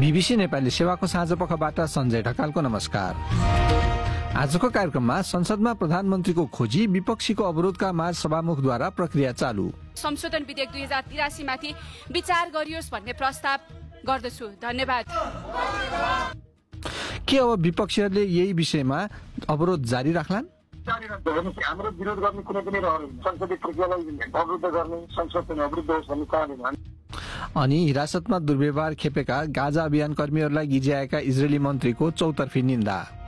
BBC Nepali सेवाको साँझपखबाट सञ्जय ढकालको नमस्कार। आजको कार्यक्रममा संसदमा प्रधानमन्त्रीको खोजी, विपक्षीको अवरोधका माझ सभामुखद्वारा प्रक्रिया चालू, संशोधन विधेयक 2083 माथि विचार गरियोस् भन्ने प्रस्ताव गर्दछु। धन्यवाद। के अब विपक्षीहरूले यही विषयमा अवरोध जारी राख्लान्? हाम्रो विरोध गर्ने कुनै पनि रहदैन। संसदीय प्रक्रियालाई अवरुद्ध गर्ने, संसद अवरुद्ध होस् भन्ने कारण। अनि हिरासतमा दुर्व्यवहार खेपेका गाजा अभियान कर्मीहरूलाई गिज्याएका इजरायली मन्त्रीको चौतर्फी निन्दा।